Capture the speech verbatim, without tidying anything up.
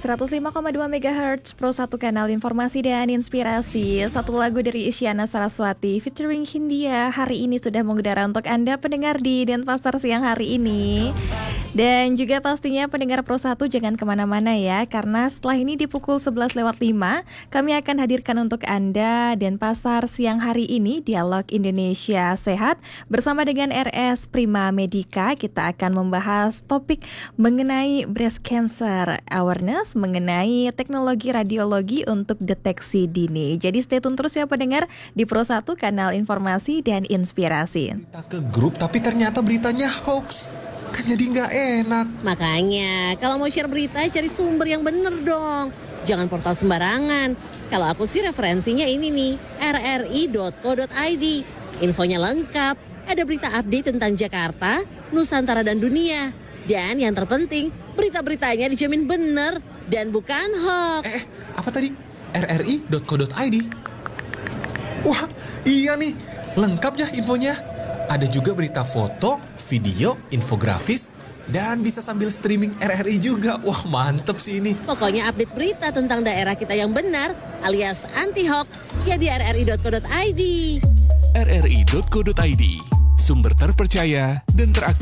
seratus lima koma dua megahertz Pro satu kanal informasi dan inspirasi. Satu lagu dari Isyana Saraswati featuring Hindia hari ini sudah mengudara untuk Anda pendengar di Denpasar siang hari ini. Dan juga pastinya pendengar Pro satu jangan kemana-mana ya, karena setelah ini di pukul sebelas lewat lima kami akan hadirkan untuk Anda Denpasar siang hari ini Dialog Indonesia Sehat bersama dengan R S Prima Medica. Kita akan membahas topik mengenai breast cancer awareness, mengenai teknologi radiologi untuk deteksi dini. Jadi stay tune terus ya pendengar di Pro satu kanal informasi dan inspirasi. Kita ke grup tapi ternyata beritanya hoax. Kan jadi nggak enak. Makanya kalau mau share berita cari sumber yang bener dong. Jangan portal sembarangan. Kalau aku sih referensinya ini nih, r r i dot co dot i d. Infonya lengkap, ada berita update tentang Jakarta, Nusantara dan dunia. Dan yang terpenting, berita-beritanya dijamin bener dan bukan hoax. Eh, apa tadi? r r i dot co dot i d. Wah, iya nih, lengkap ya infonya. Ada juga berita foto, video, infografis, dan bisa sambil streaming R R I juga. Wah, mantep sih ini. Pokoknya update berita tentang daerah kita yang benar alias anti-hoax ya di r r i dot co dot i d. r r i dot co dot i d, sumber terpercaya dan teraktual.